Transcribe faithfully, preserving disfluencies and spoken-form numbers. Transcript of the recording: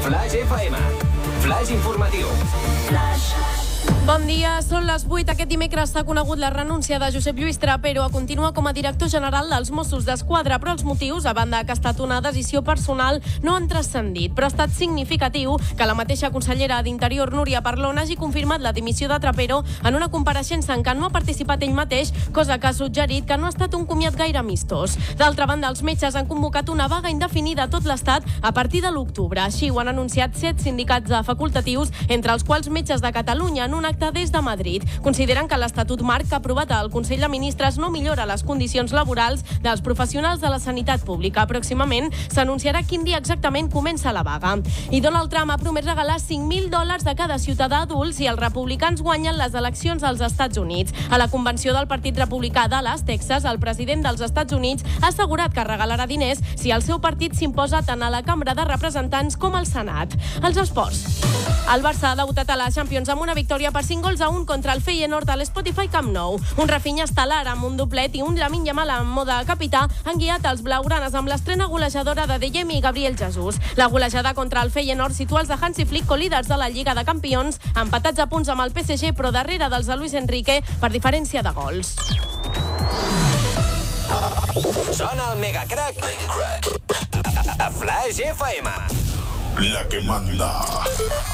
Flash F M. Flash informatiu. Flash. Bon dia, són les vuit. Aquest dimecres s'ha conegut la renúncia de Josep Lluís Trapero a continuar com a director general dels Mossos d'Esquadra, però els motius, a banda que ha estat una decisió personal, no han transcendit. Però ha estat significatiu que la mateixa consellera d'Interior, Núria Parlon, hagi confirmat la dimissió de Trapero en una compareixença en què no ha participat ell mateix, cosa que ha suggerit que no ha estat un comiat gaire amistós. D'altra banda, els metges han convocat una vaga indefinida a tot l'Estat a partir de l'octubre. Així ho han anunciat set sindicats facultatius, entre els quals Metges de Catalunya, en un acte des de Madrid. Consideren que l'Estatut Marc que ha aprovat el Consell de Ministres no millora les condicions laborals dels professionals de la sanitat pública. Pròximament s'anunciarà quin dia exactament comença la vaga. I Donald Trump ha promès regalar cinc mil dòlars de cada ciutadà adult si els republicans guanyen les eleccions als Estats Units. A la convenció del Partit Republicà de Dallas, Texas, el president dels Estats Units ha assegurat que regalarà diners si el seu partit s'imposa tant a la Cambra de Representants com al Senat. Els esports. El Barça ha debutat a la Champions amb una victòria per cinc gols a un contra el Feyenoord a l'Spotify Camp Nou. Un Rafinha estel·lar amb un doblet i un Lamine Yamal en mode capità han guiat els blaugranes amb l'estrena golejadora de De Jong i Gabriel Jesús. La golejada contra el Feyenoord situa els de Hansi Flick colíders de la Lliga de Campions, empatats a punts amb el P S G, però darrere dels de Luis Enrique per diferència de gols. Sona el Mega Crack a Flash F M. La que manda.